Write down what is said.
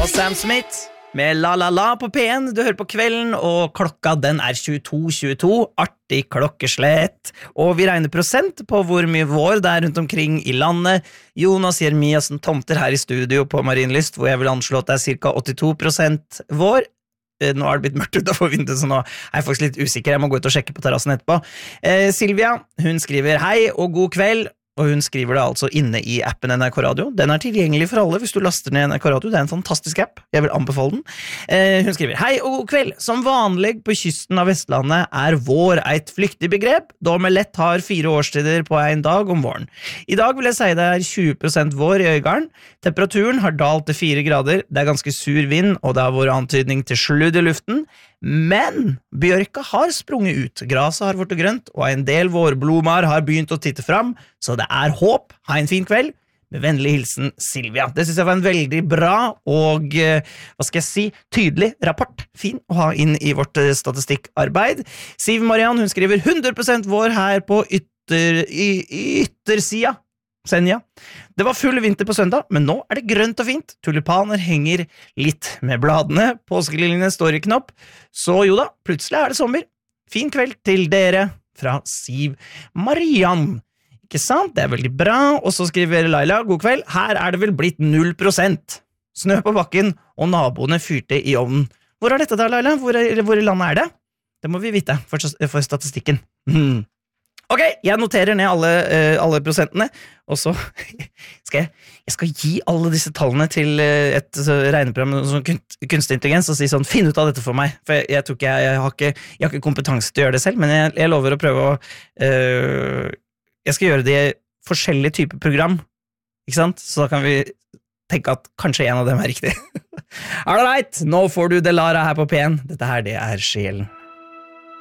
Sam Smith med La La La på P1. Du hører på Kvelden, og klokka den 22:22. Artig klokkeslett. Og vi regner prosent på hvor mye vår det rundt omkring i landet. Jonas Jeremiassen Tomter her i studio på Marienlyst, hvor jeg vil anslå at det cirka 82% vår. Nå har det blitt mørkt utenfor vinduet, så nå jeg faktisk litt usikker. Jeg må gå ut og sjekke på terrassen etterpå. Silvia, hun skriver hei og god kveld. Og hun skriver det altså inne i appen NRK Radio. Den tilgjengelig for alle hvis du laster ned NRK Radio. Det en fantastisk app. Jeg vil anbefale den. Hun skriver, hei og god kveld. Som vanlig på kysten av Vestlandet vår et flyktig begrep, da vi lett har 4 årstider på en dag om våren. I dag vil jeg si det 20% vår i Øygarden. Temperaturen har dalt til 4 grader. Det ganske sur vind, og det har vært antydning til sludd i luften. Men bjørka har sprunget ut, graset har vært grønt, og en del vårblomar har begynt å titte fram, så det håp. Ha en fin kveld. Med vennlig hilsen Silvia. Det synes jeg var en veldig bra og, hva skal jeg si, tydelig rapport. Fin å ha inn i vårt statistikkarbeid. Siv Mariann, hun skriver 100% vår her på yttersida. Senja. Det var full vinter på søndag, men nå det grønt og fint. Tulipaner henger litt med bladene, påskeliljene står i knopp. Så jo da, plutselig det sommer. Fin kveld til dere fra Siv Mariann. Ikke sant? Det veldig bra. Og så skriver Laila, god kveld. Her det vel blitt 0%. Snø på bakken, og naboene fyrte i ovnen. Hvor dette da, Laila? Hvor i landet det? Det må vi vite for statistikken. Ok, jeg noterer ned alle prosentene, og så skal jeg gi alle disse tallene til et regneprogram som kunstig intelligens og si sånn, finn ut av dette for meg, for jeg tror ikke jeg har ikke kompetanse til å gjøre det selv, men jeg lover å prøve å jeg skal gjøre det i forskjellige typer program, ikke sant? Så da kan vi tenke at kanskje en av dem riktig. All right, nå får du Delara her på P1. Dette her, det sjelen.